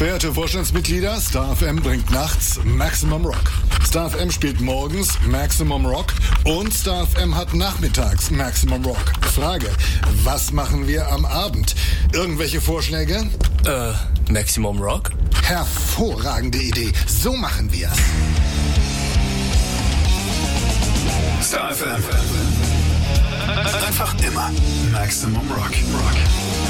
Verehrte Vorstandsmitglieder, Star FM bringt nachts Maximum Rock. Star FM spielt morgens Maximum Rock und Star FM hat nachmittags Maximum Rock. Frage, was machen wir am Abend? Irgendwelche Vorschläge? Maximum Rock? Hervorragende Idee. So machen wir's. Star FM. Einfach immer Maximum Rock.